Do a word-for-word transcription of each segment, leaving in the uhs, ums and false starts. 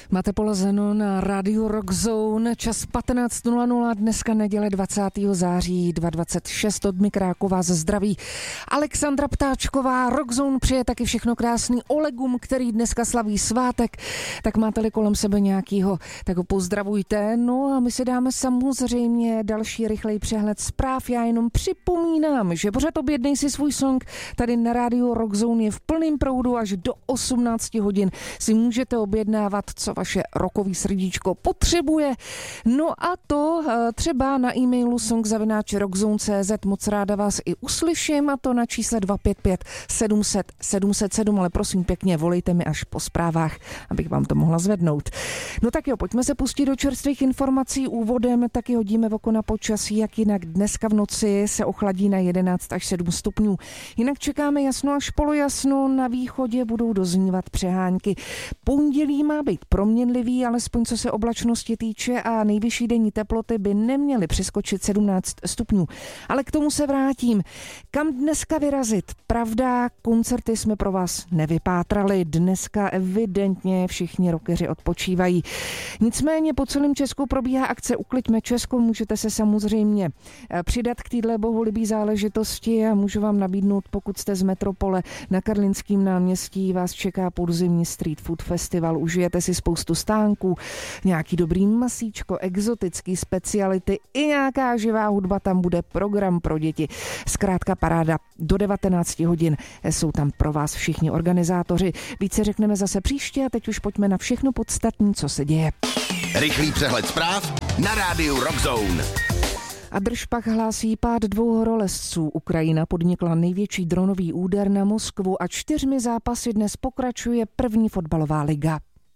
Máte polazeno na rádiu Rock Zone, čas patnáct nula nula, dneska neděle dvacátého září dvacet dvacet šest. Od mikráku vás zdraví Alexandra Ptáčková. Rock Zone přeje taky všechno krásný Olegům, který dneska slaví svátek. Tak máte-li kolem sebe nějakýho, tak ho pozdravujte. No a my si dáme samozřejmě další rychlej přehled zpráv. Já jenom připomínám, že pořád Objednej si svůj song tady na rádiu Rock Zone je v plném proudu. Až do osmnáct hodin si můžete objednávat, co vaše rockový srdíčko potřebuje. No a to třeba na e-mailu song zavináč rockzone tečka cé zet. Moc ráda vás i uslyším, a to na čísle dva pět pět sedm set sedm set sedm, ale prosím pěkně, volejte mi až po zprávách, abych vám to mohla zvednout. No tak jo, pojďme se pustit do čerstvých informací. Úvodem taky hodíme oko na počasí, jak jinak dneska v noci se ochladí na jedenáct až sedm stupňů. Jinak čekáme jasno až polojasno, na východě budou doznívat přehánky. Pondělí má být proměnlivý, alespoň co se oblačnosti týče, a nejvyšší denní teploty by neměly přeskočit sedmnáct stupňů. Ale k tomu se vrátím. Kam dneska vyrazit? Pravda, koncerty jsme pro vás nevypátrali. Dneska evidentně všichni rockeři odpočívají. Nicméně po celém Česku probíhá akce Ukliďme Česko. Můžete se samozřejmě přidat k téhle bohulibý záležitosti a můžu vám nabídnout, pokud jste z metropole, na Karlínském náměstí vás čeká podzimní street food festival. Užijete si spoustu stánků, nějaký dobrý masíčko, exotický speciality i nějaká živá hudba, tam bude program pro děti. Zkrátka paráda. Do devatenáct hodin jsou tam pro vás všichni organizátoři. Více řekneme zase příště a teď už pojďme na všechno podstatné, co se děje. Rychlý přehled zpráv na rádiu Rock Zone. A drž pak hlásí pád dvou horolezců. Ukrajina podnikla největší dronový úder na Moskvu a čtyřmi zápasy dnes pokračuje první fotbalová liga.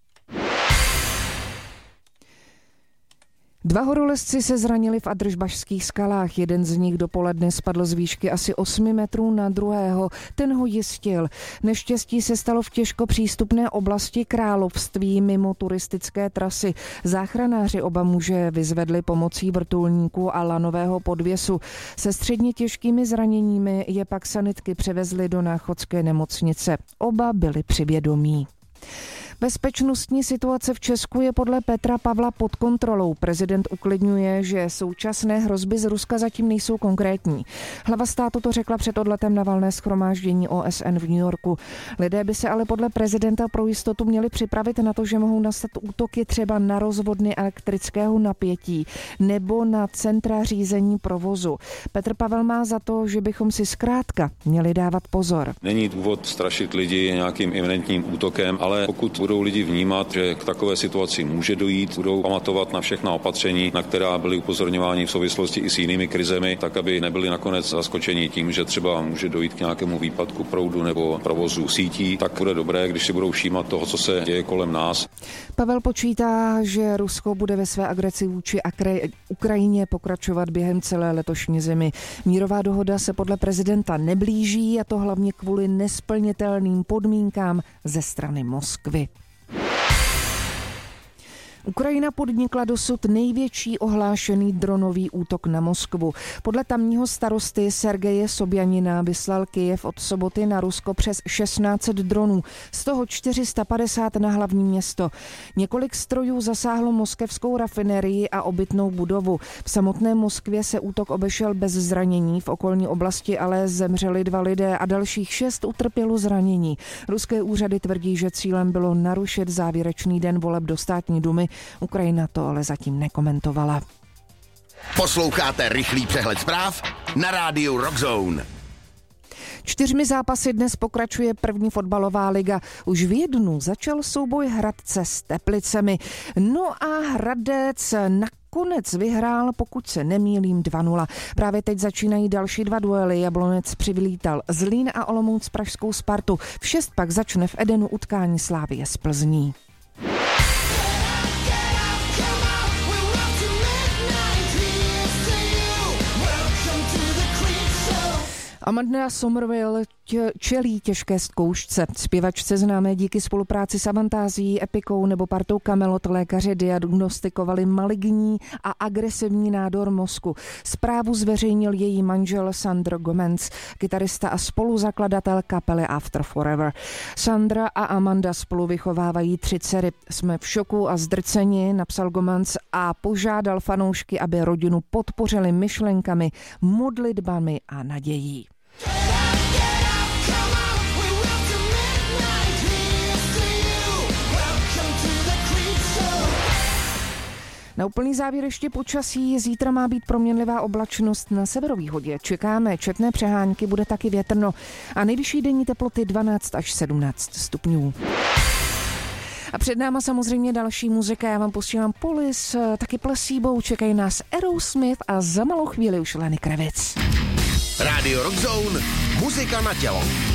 Dva horolezci se zranili v Adržbašských skalách. Jeden z nich dopoledne spadl z výšky asi osmi metrů na druhého. Ten ho jistil. Neštěstí se stalo v těžko přístupné oblasti Království mimo turistické trasy. Záchranáři oba muže vyzvedli pomocí vrtulníku a lanového podvěsu. Se středně těžkými zraněními je pak sanitky převezli do náchodské nemocnice. Oba byli při vědomí. Bezpečnostní situace v Česku je podle Petra Pavla pod kontrolou. Prezident uklidňuje, že současné hrozby z Ruska zatím nejsou konkrétní. Hlava státu to řekla před odletem na valné shromáždění O S N v New Yorku. Lidé by se ale podle prezidenta pro jistotu měli připravit na to, že mohou nastat útoky třeba na rozvodny elektrického napětí nebo na centra řízení provozu. Petr Pavel má za to, že bychom si zkrátka měli dávat pozor. Není důvod strašit lidi nějakým iminentním útokem, ale pokud budou lidi vnímat, že k takové situaci může dojít, budou pamatovat na všechna opatření, na která byly upozorňováni v souvislosti i s jinými krizemi, tak aby nebyli nakonec zaskočeni tím, že třeba může dojít k nějakému výpadku proudu nebo provozu sítí, tak bude dobré, když si budou všímat toho, co se děje kolem nás. Pavel počítá, že Rusko bude ve své agresi vůči Ukrajině pokračovat během celé letošní zimy. Mírová dohoda se podle prezidenta neblíží, a to hlavně kvůli nesplnitelným podmínkám ze strany Moskvy. Ukrajina podnikla dosud největší ohlášený dronový útok na Moskvu. Podle tamního starosty Sergeje Sobjanina vyslal Kyjev od soboty na Rusko přes šestnáct set dronů, z toho čtyři sta padesát na hlavní město. Několik strojů zasáhlo moskevskou rafinerii a obytnou budovu. V samotné Moskvě se útok obešel bez zranění, v okolní oblasti ale zemřeli dva lidé a dalších šest utrpělo zranění. Ruské úřady tvrdí, že cílem bylo narušit závěrečný den voleb do státní dumy. Ukrajina to ale zatím nekomentovala. Posloucháte rychlý přehled zpráv na rádiu Rock Zone. Čtyřmi zápasy dnes pokračuje první fotbalová liga. Už v jednu začal souboj Hradce s Teplicemi. No a Hradec nakonec vyhrál, pokud se nemýlím, dva nula. Právě teď začínají další dva duely. Jablonec přivlítal Zlín a Olomouc pražskou Spartu. V šest pak začne v Edenu utkání Slavie s Plzní. Amanda Somerville čelí těžké zkoušce. Zpěvačce známé díky spolupráci s Avantází, Epikou nebo partou Kamelot lékaři diagnostikovali maligní a agresivní nádor mozku. Zprávu zveřejnil její manžel Sandro Gomez, kytarista a spoluzakladatel kapely After Forever. Sandra a Amanda spolu vychovávají tři dcery. Jsme v šoku a zdrceni, napsal Gomez a požádal fanoušky, aby rodinu podpořili myšlenkami, modlitbami a nadějí. Na úplný závěr ještě počasí. Zítra má být proměnlivá oblačnost na severovýchodě. Čekáme četné přehánky, bude taky větrno a nejvyšší denní teploty dvanáct až sedmnáct stupňů. A před náma samozřejmě další muzika. Já vám posílám Police, taky Placebo, čekají nás Aerosmith a za malou chvíli už Lenny Kravitz. Radio Rock Zone, muzika na tělo.